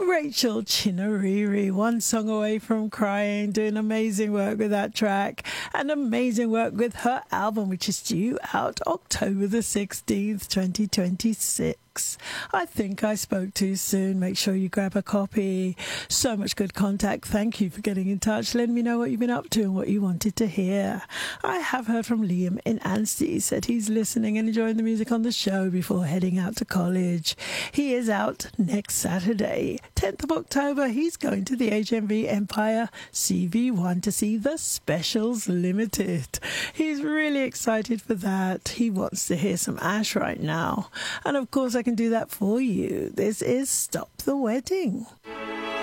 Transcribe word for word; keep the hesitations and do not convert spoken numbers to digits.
Rachel Chinariri, one song away from crying, doing amazing work with that track and amazing work with her album, which is due out October the sixteenth, twenty twenty-six. I think I spoke too soon. Make sure you grab a copy. So much good contact. Thank you for getting in touch. Let me know what you've been up to and what you wanted to hear. I have heard from Liam in Anstey. Said he's listening and enjoying the music on the show before heading out to college. He is out next Saturday, tenth of October. He's going to the H M V Empire C V one to see the Specials Limited. He's really excited for that. He wants to hear some Ash right now. And of course, I can do that for you. This is Stop the Wedding.